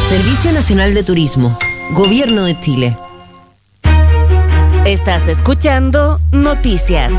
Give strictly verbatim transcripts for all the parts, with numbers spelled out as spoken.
Servicio Nacional de Turismo, Gobierno de Chile. Estás escuchando Noticias.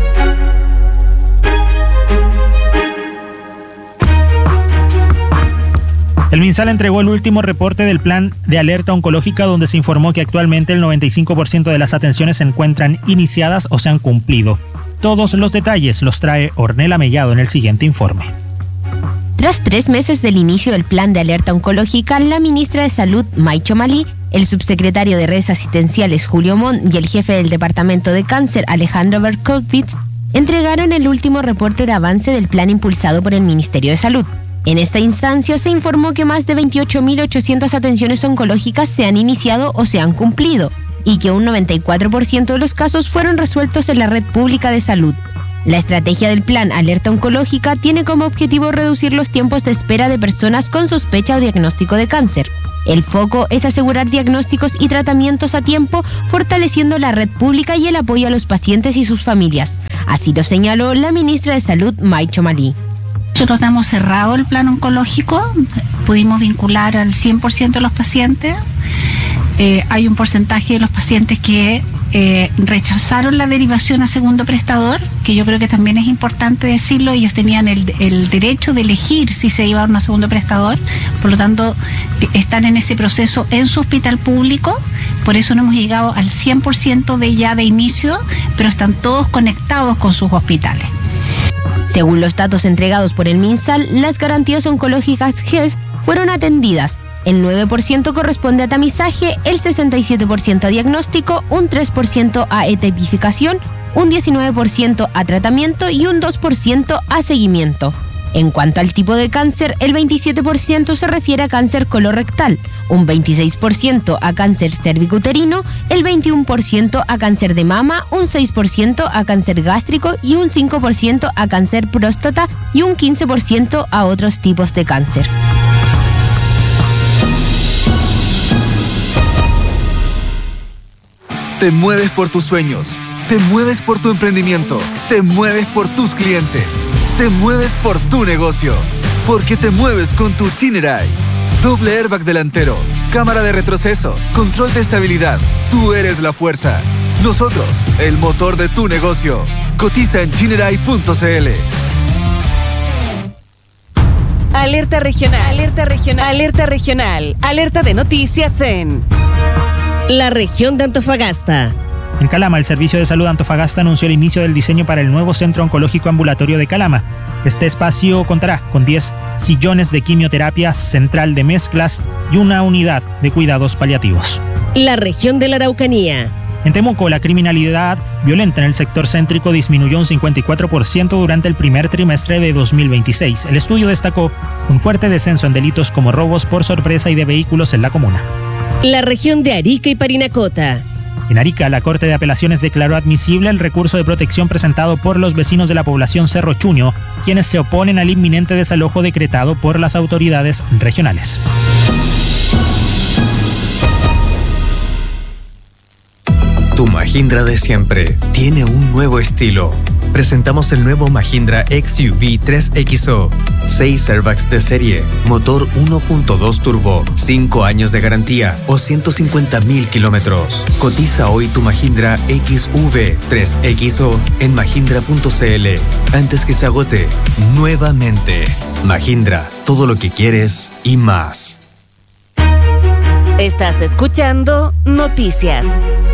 El MinSal entregó el último reporte del plan de alerta oncológica, donde se informó que actualmente el noventa y cinco por ciento de las atenciones se encuentran iniciadas o se han cumplido. Todos los detalles los trae Ornella Mellado en el siguiente informe. Tras tres meses del inicio del plan de alerta oncológica, la ministra de Salud, May Chomali, el subsecretario de Redes Asistenciales, Julio Montt, y el jefe del Departamento de Cáncer, Alejandro Berkowitz, entregaron el último reporte de avance del plan impulsado por el Ministerio de Salud. En esta instancia se informó que más de veintiocho mil ochocientas atenciones oncológicas se han iniciado o se han cumplido, y que un noventa y cuatro por ciento de los casos fueron resueltos en la red pública de salud. La estrategia del plan Alerta Oncológica tiene como objetivo reducir los tiempos de espera de personas con sospecha o diagnóstico de cáncer. El foco es asegurar diagnósticos y tratamientos a tiempo, fortaleciendo la red pública y el apoyo a los pacientes y sus familias. Así lo señaló la ministra de Salud, May Chomali. Nosotros damos cerrado el plan oncológico, pudimos vincular al cien por ciento de los pacientes. Eh, hay un porcentaje de los pacientes que eh, rechazaron la derivación a segundo prestador, que yo creo que también es importante decirlo. Ellos tenían el, el derecho de elegir si se iban a un segundo prestador, por lo tanto están en ese proceso en su hospital público. Por eso no hemos llegado al cien por ciento de ya de inicio, pero están todos conectados con sus hospitales. Según los datos entregados por el MinSal, las garantías oncológicas G E S fueron atendidas. El nueve por ciento corresponde a tamizaje, el sesenta y siete por ciento a diagnóstico, un tres por ciento a tipificación, un diecinueve por ciento a tratamiento y un dos por ciento a seguimiento. En cuanto al tipo de cáncer, el veintisiete por ciento se refiere a cáncer colorectal, un veintiséis por ciento a cáncer cervicuterino, el veintiuno por ciento a cáncer de mama, un seis por ciento a cáncer gástrico y un cinco por ciento a cáncer próstata y un quince por ciento a otros tipos de cáncer. Te mueves por tus sueños, te mueves por tu emprendimiento, te mueves por tus clientes, te mueves por tu negocio, porque te mueves con tu Chinerai. Doble airbag delantero, cámara de retroceso, control de estabilidad. Tú eres la fuerza. Nosotros, el motor de tu negocio. Cotiza en chinerai punto c l. Alerta regional, alerta regional, alerta regional, alerta de noticias en la región de Antofagasta. En Calama, el Servicio de Salud Antofagasta anunció el inicio del diseño para el nuevo Centro Oncológico Ambulatorio de Calama. Este espacio contará con diez sillones de quimioterapia, central de mezclas y una unidad de cuidados paliativos. La región de la Araucanía. En Temuco, la criminalidad violenta en el sector céntrico disminuyó un cincuenta y cuatro por ciento durante el primer trimestre de dos mil veintiséis. El estudio destacó un fuerte descenso en delitos como robos por sorpresa y de vehículos en la comuna. La región de Arica y Parinacota. En Arica, la Corte de Apelaciones declaró admisible el recurso de protección presentado por los vecinos de la población Cerro Chuño, quienes se oponen al inminente desalojo decretado por las autoridades regionales. Tu Mahindra de siempre tiene un nuevo estilo. Presentamos el nuevo Mahindra X U V tres X O. seis airbags de serie, motor uno punto dos turbo, cinco años de garantía o ciento cincuenta mil kilómetros. Cotiza hoy tu Mahindra X U V tres X O en mahindra punto c l antes que se agote nuevamente. Mahindra, todo lo que quieres y más. Estás escuchando Noticias.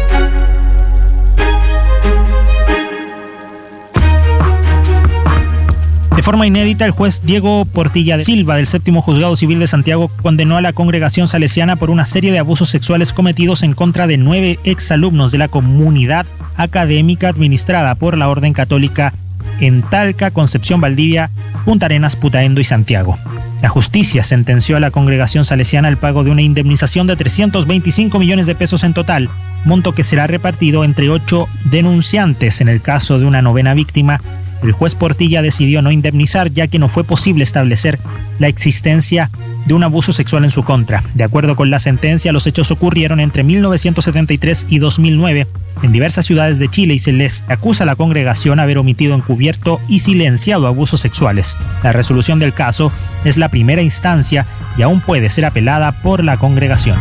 De forma inédita, el juez Diego Portilla de Silva del Séptimo Juzgado Civil de Santiago condenó a la congregación salesiana por una serie de abusos sexuales cometidos en contra de nueve exalumnos de la comunidad académica administrada por la Orden Católica en Talca, Concepción, Valdivia, Punta Arenas, Putaendo y Santiago. La justicia sentenció a la congregación salesiana el pago de una indemnización de trescientos veinticinco millones de pesos en total, monto que será repartido entre ocho denunciantes. En el caso de una novena víctima, el juez Portilla decidió no indemnizar, ya que no fue posible establecer la existencia de un abuso sexual en su contra. De acuerdo con la sentencia, los hechos ocurrieron entre mil novecientos setenta y tres y dos mil nueve en diversas ciudades de Chile y se les acusa a la congregación haber omitido, encubierto y silenciado abusos sexuales. La resolución del caso es la primera instancia y aún puede ser apelada por la congregación.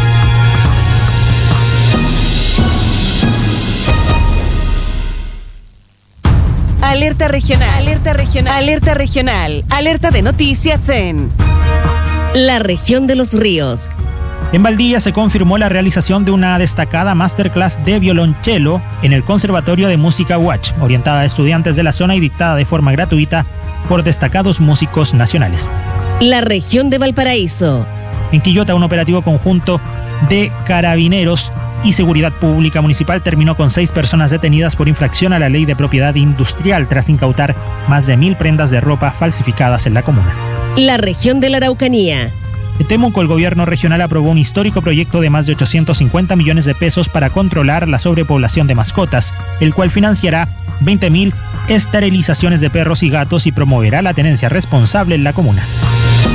Alerta regional, alerta regional, alerta regional, alerta de noticias en la región de los ríos. En Valdivia se confirmó la realización de una destacada masterclass de violonchelo en el Conservatorio de Música Watch, orientada a estudiantes de la zona y dictada de forma gratuita por destacados músicos nacionales. La región de Valparaíso. En Quillota, un operativo conjunto de carabineros y seguridad pública municipal terminó con seis personas detenidas por infracción a la ley de propiedad industrial tras incautar más de mil prendas de ropa falsificadas en la comuna. La región de la Araucanía. En Temuco, el gobierno regional aprobó un histórico proyecto de más de ochocientos cincuenta millones de pesos para controlar la sobrepoblación de mascotas, el cual financiará veinte mil esterilizaciones de perros y gatos y promoverá la tenencia responsable en la comuna.